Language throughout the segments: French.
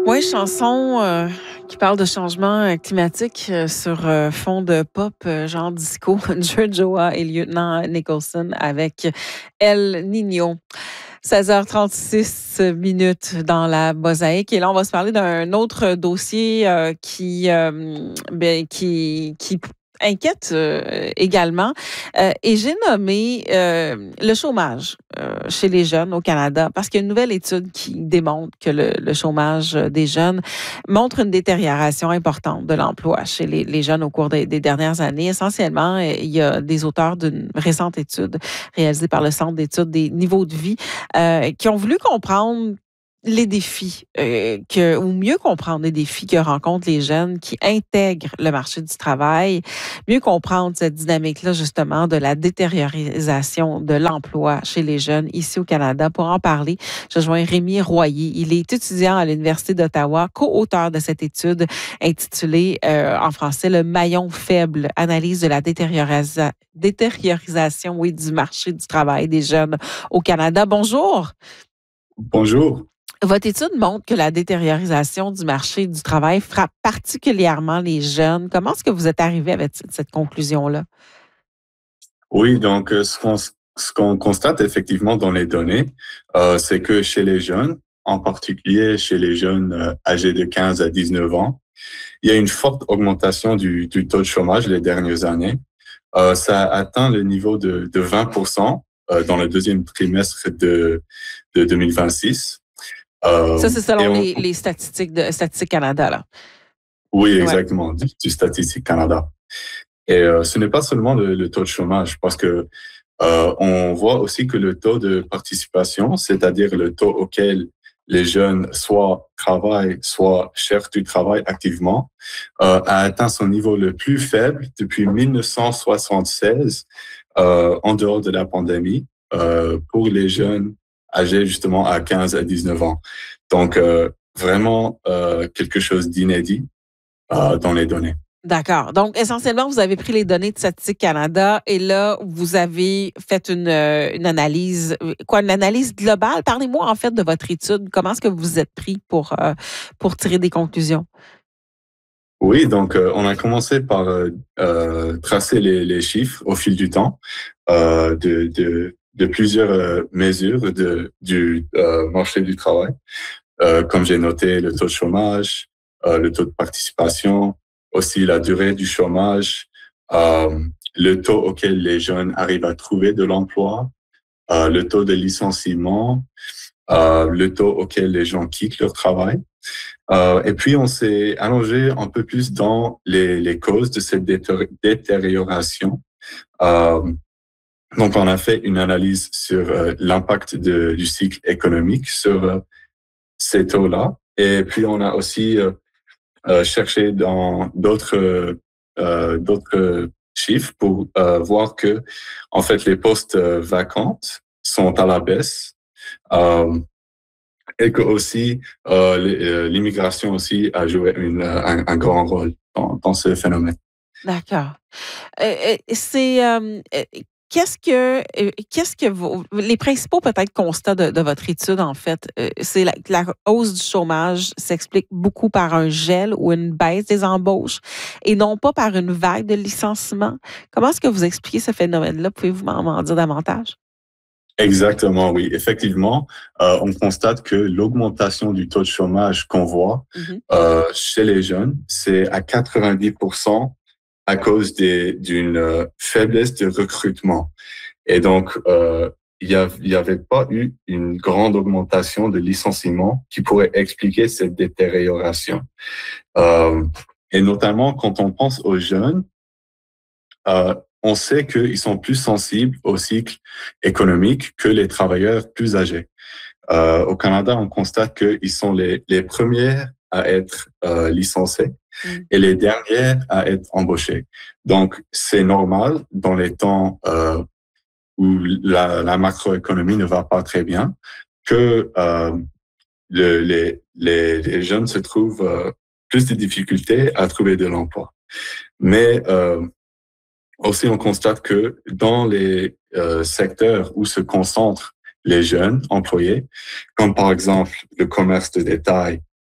Ouais, chanson qui parle de changement climatique sur fond de pop genre disco. Joa et Lieutenant Nicholson avec El Niño. 16h36 minutes dans la mosaïque. Et là, on va se parler d'un autre dossier qui inquiète également. Et j'ai nommé le chômage chez les jeunes au Canada parce qu'il y a une nouvelle étude qui démontre que le chômage des jeunes montre une détérioration importante de l'emploi chez les jeunes au cours des dernières années. Essentiellement, il y a des auteurs d'une récente étude réalisée par le Centre d'études des niveaux de vie qui ont voulu comprendre les défis, ou mieux comprendre les défis que rencontrent les jeunes qui intègrent le marché du travail, mieux comprendre cette dynamique-là, justement, de la détériorisation de l'emploi chez les jeunes ici au Canada. Pour en parler, je joins Rémi Royer. Il est étudiant à l'Université d'Ottawa, co-auteur de cette étude intitulée en français Le maillon faible, analyse de la détériorisation, oui, du marché du travail des jeunes au Canada. Bonjour. Bonjour. Votre étude montre que la détériorisation du marché du travail frappe particulièrement les jeunes. Comment est-ce que vous êtes arrivé avec cette conclusion-là? Oui, donc ce qu'on constate effectivement dans les données, c'est que chez les jeunes, en particulier chez les jeunes âgés de 15 à 19 ans, il y a une forte augmentation du taux de chômage les dernières années. Ça a atteint le niveau de 20% dans le deuxième trimestre de 2026. Ça, c'est Et selon les statistiques de Statistique Canada, là. oui, Ouais. exactement, du Statistique Canada. Et ce n'est pas seulement le taux de chômage, parce que on voit aussi que le taux de participation, c'est-à-dire le taux auquel les jeunes soit travaillent, soit cherchent du travail activement, a atteint son niveau le plus faible depuis 1976, en dehors de la pandémie, pour les jeunes âgés justement à 15 à 19 ans. Donc, vraiment quelque chose d'inédit dans les données. D'accord. Donc, essentiellement, vous avez pris les données de Statistique Canada et là, vous avez fait une analyse, une analyse globale. Parlez-moi, en fait, de votre étude. Comment est-ce que vous vous êtes pris pour tirer des conclusions? Oui, donc on a commencé par tracer les chiffres au fil du temps de plusieurs mesures du marché du travail, comme j'ai noté le taux de chômage, le taux de participation, aussi la durée du chômage, le taux auquel les jeunes arrivent à trouver de l'emploi, le taux de licenciement, le taux auquel les gens quittent leur travail. Et puis, on s'est allongé un peu plus dans les causes de cette détérioration. Euh, donc, on a fait une analyse sur l'impact du cycle économique sur ces taux-là. Et puis, on a aussi cherché dans d'autres chiffres pour voir que, en fait, les postes vacantes sont à la baisse. Et que aussi l'immigration aussi a joué un grand rôle dans ce phénomène. D'accord. C'est qu'est-ce que les principaux peut-être constats de votre étude en fait, c'est la hausse du chômage s'explique beaucoup par un gel ou une baisse des embauches et non pas par une vague de licenciements. Comment est-ce que vous expliquez ce phénomène-là? Pouvez-vous m'en dire davantage? Exactement, oui. Effectivement, on constate que l'augmentation du taux de chômage qu'on voit Mhm. chez les jeunes, c'est à 90% à cause d'une faiblesse de recrutement. Et donc, il y avait pas eu une grande augmentation de licenciements qui pourrait expliquer cette détérioration. Euh, et notamment, quand on pense aux jeunes, on sait qu'ils sont plus sensibles au cycle économique que les travailleurs plus âgés. Au Canada, on constate qu'ils sont les premiers à être licenciés Mm. et les derniers à être embauchés. Donc, c'est normal dans les temps où la macroéconomie ne va pas très bien que les jeunes se trouvent plus de difficultés à trouver de l'emploi. Mais aussi, on constate que dans les secteurs où se concentrent les jeunes employés, comme par exemple le commerce de détail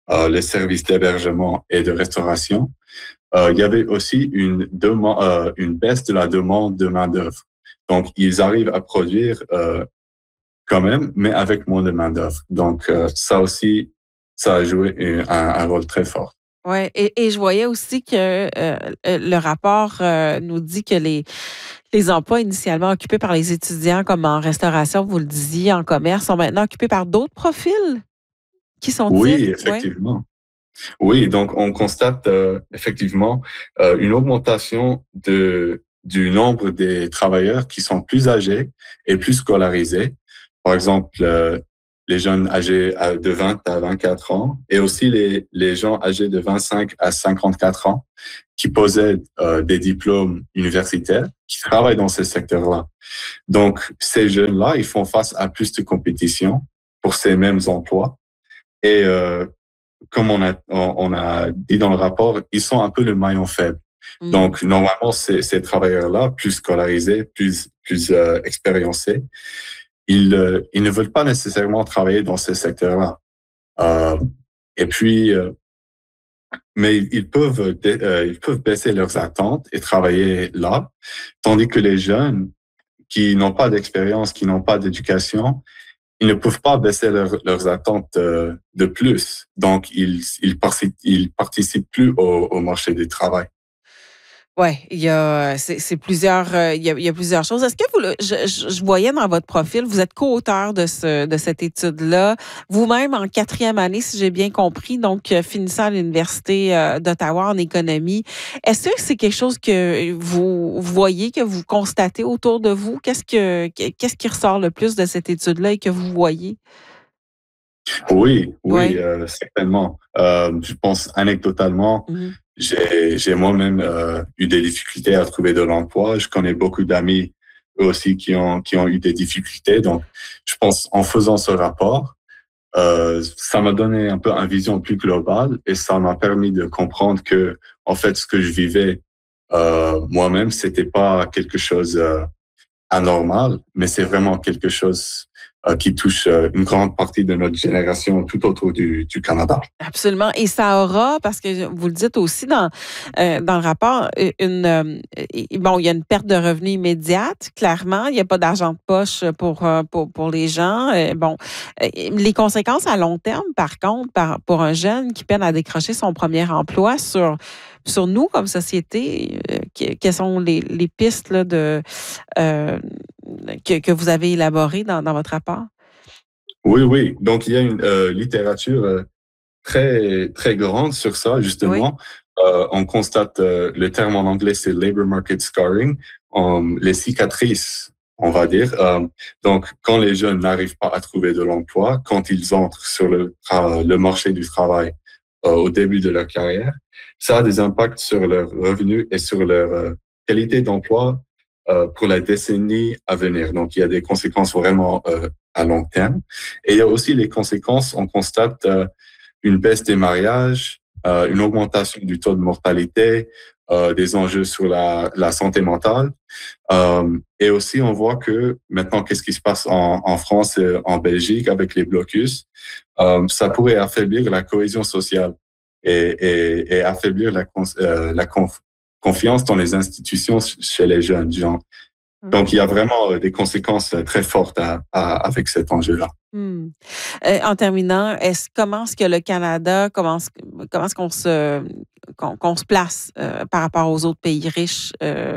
les services d'hébergement et de restauration, il y avait aussi une baisse de la demande de main-d'œuvre. Donc, ils arrivent à produire quand même, mais avec moins de main-d'œuvre. Donc, ça aussi, ça a joué un rôle très fort. Ouais, et je voyais aussi que le rapport nous dit que les emplois initialement occupés par les étudiants, comme en restauration, vous le disiez, en commerce, sont maintenant occupés par d'autres profils. Qui sont-ils? Oui, Ouais. effectivement. Oui, donc on constate effectivement une augmentation du nombre des travailleurs qui sont plus âgés et plus scolarisés. Par exemple, les jeunes âgés de 20 à 24 ans et aussi les gens âgés de 25 à 54 ans qui possèdent des diplômes universitaires, qui travaillent dans ces secteurs-là. Donc, ces jeunes-là, ils font face à plus de compétition pour ces mêmes emplois. Et comme on a dit dans le rapport, ils sont un peu le maillon faible. Mm. Donc, normalement, ces travailleurs-là, plus scolarisés, plus expériencés, ils ne veulent pas nécessairement travailler dans ces secteurs-là. Euh, et puis, mais ils peuvent baisser leurs attentes et travailler là, tandis que les jeunes qui n'ont pas d'expérience, qui n'ont pas d'éducation, ils ne peuvent pas baisser leurs attentes de plus. Donc, ils participent plus au marché du travail. Ouais, il y a c'est plusieurs il y a plusieurs choses. Est-ce que vous je voyais dans votre profil, vous êtes co-auteur de cette étude-là, vous-même en 4e année, si j'ai bien compris, donc finissant à l'Université d'Ottawa en économie. Est-ce que c'est quelque chose que vous voyez, que vous constatez autour de vous? Qu'est-ce qui ressort le plus de cette étude-là et que vous voyez? Oui, oui, Ouais. certainement. Je pense anecdotalement, Mhm. j'ai moi-même eu des difficultés à trouver de l'emploi. Je connais beaucoup d'amis eux aussi qui ont eu des difficultés. Donc, je pense en faisant ce rapport, ça m'a donné un peu une vision plus globale et ça m'a permis de comprendre que, en fait, ce que je vivais moi-même, c'était pas quelque chose anormal, mais c'est vraiment quelque chose qui touche une grande partie de notre génération tout autour du Canada. Absolument. Et ça aura, parce que vous le dites aussi dans le rapport, bon, il y a une perte de revenus immédiate, clairement. Il n'y a pas d'argent de poche pour les gens. Bon, les conséquences à long terme, par contre, pour un jeune qui peine à décrocher son premier emploi sur nous comme société, quelles sont les pistes là, que vous avez élaborées dans votre rapport? Oui, oui. Donc, il y a une littérature très grande sur ça, Oui. justement. On constate, le terme en anglais, c'est labor market scarring, les cicatrices, on va dire. Donc, quand les jeunes n'arrivent pas à trouver de l'emploi, quand ils entrent sur le marché du travail au début de leur carrière, ça a des impacts sur leurs revenus et sur leur qualité d'emploi pour la décennie à venir. Donc, il y a des conséquences vraiment à long terme. Et il y a aussi les conséquences, on constate une baisse des mariages, une augmentation du taux de mortalité, des enjeux sur la santé mentale. Et aussi, on voit que maintenant, qu'est-ce qui se passe en France et en Belgique avec les blocus? Ça pourrait affaiblir la cohésion sociale et affaiblir la confiance dans les institutions chez les jeunes gens. Donc, il y a vraiment des conséquences très fortes avec cet enjeu-là. Hmm. En terminant, comment est-ce que le Canada, comment est-ce qu'on se place par rapport aux autres pays riches,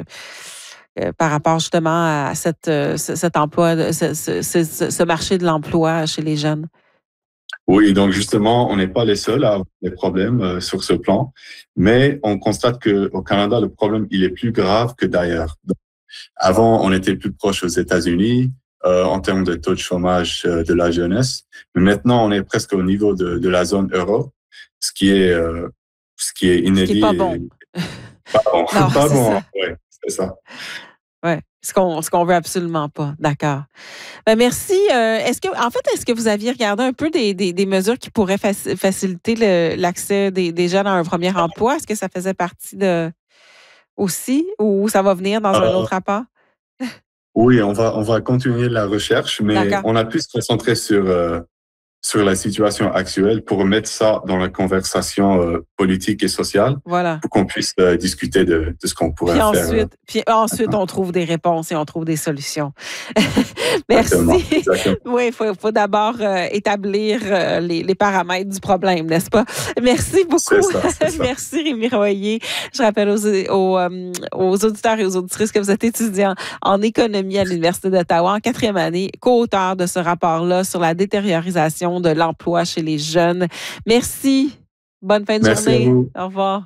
par rapport justement à cet emploi, ce marché de l'emploi chez les jeunes? Oui, donc justement, on n'est pas les seuls à avoir des problèmes sur ce plan, mais on constate que au Canada, le problème il est plus grave que d'ailleurs. Avant, on était plus proche aux États-Unis en termes de taux de chômage de la jeunesse, mais maintenant, on est presque au niveau de la zone euro, ce qui est euh, ce qui est Ce qui est inédit pas et bon. pas bon, Non, pas c'est bon. ça. Ouais, c'est ça. Ouais. Ce qu'on veut absolument pas. D'accord. Ben merci. Est-ce que vous aviez regardé un peu des mesures qui pourraient faciliter l'accès des jeunes à un premier emploi? Est-ce que ça faisait partie de aussi ou ça va venir dans un Euh, autre rapport? oui, on va continuer la recherche, mais D'accord. on a pu se concentrer sur sur la situation actuelle pour mettre ça dans la conversation politique et sociale, voilà, pour qu'on puisse discuter de ce qu'on pourrait faire. Puis ensuite, on trouve des réponses et on trouve des solutions. Merci. Exactement. Oui, il faut d'abord établir les paramètres du problème, n'est-ce pas? Merci beaucoup. C'est ça. Merci, Rémi Royer. Je rappelle aux auditeurs et aux auditrices que vous êtes étudiant en économie à l'Université d'Ottawa en 4e année, co-auteur de ce rapport-là sur la détériorisation de l'emploi chez les jeunes. Merci. Bonne fin de journée. À vous. Au revoir.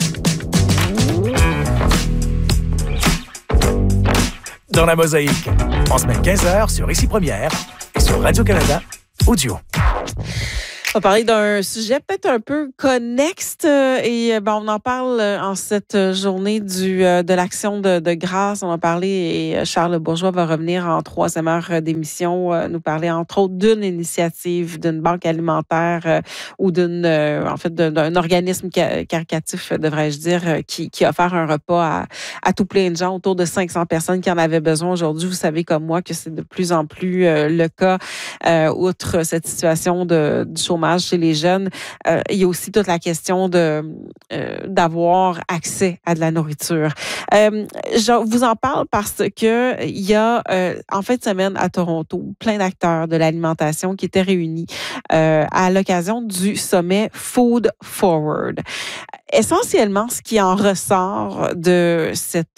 Dans la mosaïque, en semaine 15h sur Ici Première et sur Radio-Canada Audio. On va parler d'un sujet peut-être un peu connexe et on en parle en cette journée de l'action de grâce. On en a parlé et Charles Bourgeois va revenir en 3e heure d'émission, nous parler entre autres d'une initiative d'une banque alimentaire ou d'un organisme caritatif, devrais-je dire, qui a offert un repas à tout plein de gens, autour de 500 personnes qui en avaient besoin aujourd'hui. Vous savez comme moi que c'est de plus en plus le cas, outre cette situation du chômage chez les jeunes. Il y a aussi toute la question d'avoir accès à de la nourriture. Je vous en parle parce que il y a en fin de semaine à Toronto plein d'acteurs de l'alimentation qui étaient réunis à l'occasion du sommet Food Forward. Essentiellement, ce qui en ressort de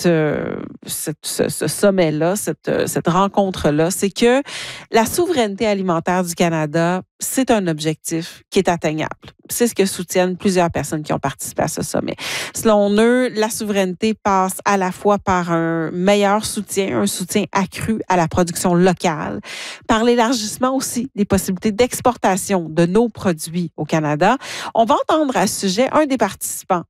ce sommet-là, cette rencontre-là, c'est que la souveraineté alimentaire du Canada, c'est un objectif qui est atteignable. C'est ce que soutiennent plusieurs personnes qui ont participé à ce sommet. Selon eux, la souveraineté passe à la fois par un meilleur soutien, un soutien accru à la production locale, par l'élargissement aussi des possibilités d'exportation de nos produits au Canada. On va entendre à ce sujet un des participants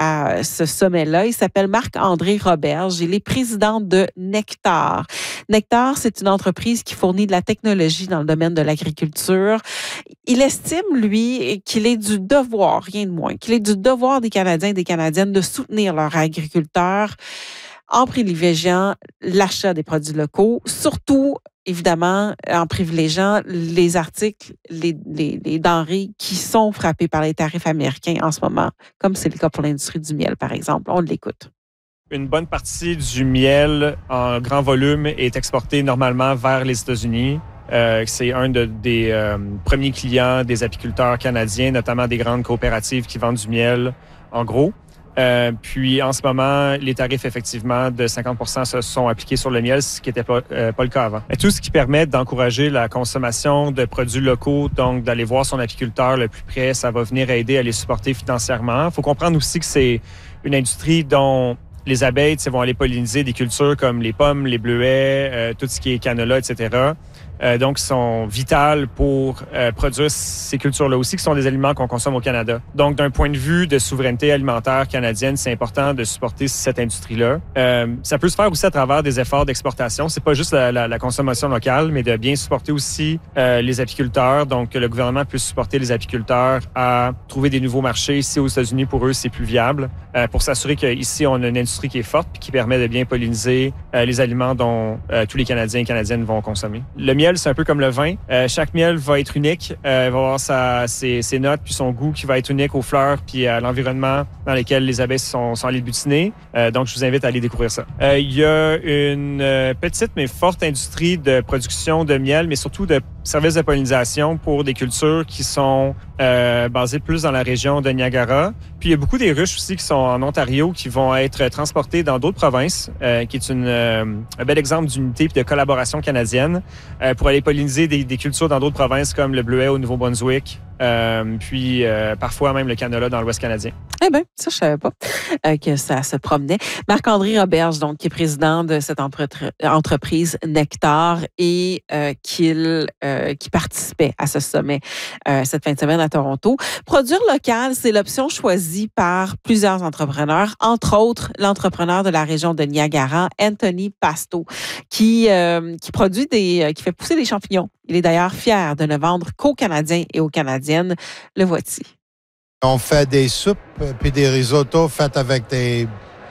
à ce sommet-là. Il s'appelle Marc-André Roberge. Il est président de Nectar. Nectar, c'est une entreprise qui fournit de la technologie dans le domaine de l'agriculture. Il estime, lui, qu'il est du devoir, rien de moins, qu'il est du devoir des Canadiens et des Canadiennes de soutenir leurs agriculteurs en privilégiant l'achat des produits locaux, surtout, évidemment, en privilégiant les articles, les denrées qui sont frappées par les tarifs américains en ce moment, comme c'est le cas pour l'industrie du miel, par exemple. On l'écoute. Une bonne partie du miel en grand volume est exporté normalement vers les États-Unis. C'est un des premiers clients des apiculteurs canadiens, notamment des grandes coopératives qui vendent du miel en gros. Puis en ce moment, les tarifs effectivement de 50% se sont appliqués sur le miel, ce qui n'était pas le cas avant. Et tout ce qui permet d'encourager la consommation de produits locaux, donc d'aller voir son apiculteur le plus près, ça va venir aider à les supporter financièrement. Il faut comprendre aussi que c'est une industrie dont les abeilles vont aller polliniser des cultures comme les pommes, les bleuets, tout ce qui est canola, etc. Donc, sont vitales pour produire ces cultures-là aussi, qui sont des aliments qu'on consomme au Canada. Donc, d'un point de vue de souveraineté alimentaire canadienne, c'est important de supporter cette industrie-là. Ça peut se faire aussi à travers des efforts d'exportation. C'est pas juste la consommation locale, mais de bien supporter aussi les apiculteurs. Donc, que le gouvernement puisse supporter les apiculteurs à trouver des nouveaux marchés. Ici, aux États-Unis, pour eux, c'est plus viable. Pour s'assurer qu'ici, on a une industrie qui est forte et qui permet de bien polliniser les aliments dont tous les Canadiens et Canadiennes vont consommer. Le miel, c'est un peu comme le vin. Chaque miel va être unique, va avoir ses notes puis son goût qui va être unique aux fleurs puis à l'environnement dans lequel les abeilles sont allées butiner. Donc, je vous invite à aller découvrir ça. Il y a une petite mais forte industrie de production de miel, mais surtout de services de pollinisation pour des cultures qui sont basées plus dans la région de Niagara. Puis, il y a beaucoup des ruches aussi qui sont en Ontario qui vont être transportées dans d'autres provinces, qui est un bel exemple d'unité et de collaboration canadienne pour aller polliniser des cultures dans d'autres provinces comme le bleuet au Nouveau-Brunswick, puis parfois même le canola dans l'Ouest canadien. Eh bien, ça, je ne savais pas que ça se promenait. Marc-André Roberge, donc, qui est président de cette entreprise Nectar et qui participait à ce sommet cette fin de semaine à Toronto. Produire local, c'est l'option choisie par plusieurs entrepreneurs, entre autres l'entrepreneur de la région de Niagara, Anthony Pasto, qui fait pousser des champignons. Il est d'ailleurs fier de ne vendre qu'aux Canadiens et aux Canadiennes. Le voici. On fait des soupes puis des risottos faits avec des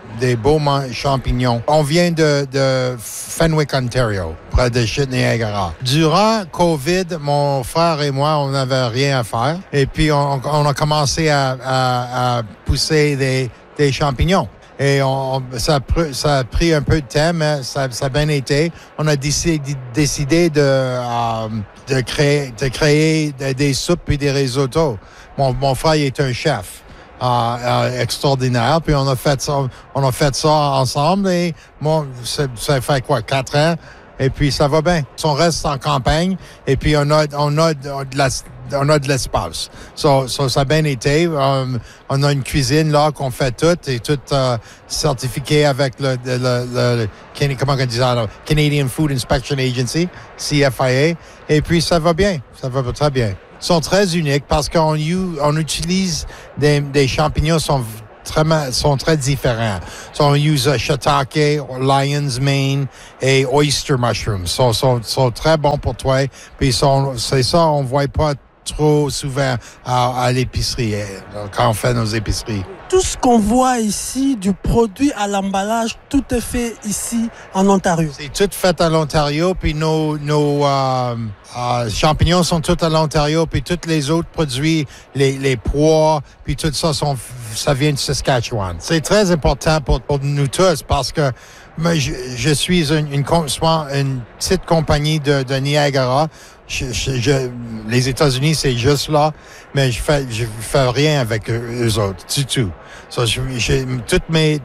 beaux champignons. On vient de Fenwick, Ontario, près de Niagara. Durant COVID, mon frère et moi, on n'avait rien à faire. Et puis, on a commencé à pousser des champignons. Et ça a pris un peu de temps, mais ça a bien été. On a décidé de créer des soupes et des risottos. Mon frère il est un chef extraordinaire, puis on a fait ça ensemble et ça fait quoi, 4 ans, et puis ça va bien. On reste en campagne et puis on a de l'espace. Ça a bien été. On a une cuisine là qu'on fait tout certifié avec comment on dit ça, Canadian Food Inspection Agency, CFIA, et puis ça va bien. Ça va très bien. Ils sont très uniques parce qu'on utilise des champignons sont très différents. On utilise shiitake, lion's mane et oyster mushrooms. Sont très bons pour toi. Puis c'est ça, on voit pas trop souvent à l'épicerie, quand on fait nos épiceries. Tout ce qu'on voit ici, du produit à l'emballage, tout est fait ici en Ontario. C'est tout fait à l'Ontario, puis nos champignons sont tous à l'Ontario, puis tous les autres produits, les pois, puis tout ça, ça vient de Saskatchewan. C'est très important pour nous tous parce que moi, je suis une petite compagnie de Niagara. Les États-Unis, c'est juste là, mais je fais rien avec eux autres, du tout. Toutes mes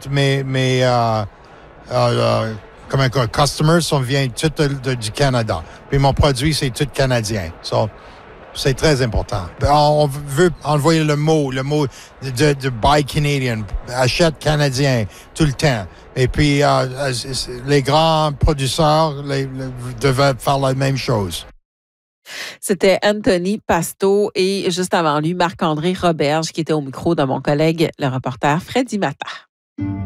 customers viennent tous du Canada. Puis mon produit, c'est tout canadien. C'est très important. On veut envoyer le mot de buy Canadian, achète canadien tout le temps. Et puis les grands producteurs devaient faire la même chose. C'était Anthony Pasto et juste avant lui, Marc-André Roberge qui était au micro de mon collègue, le reporter Freddy Matta.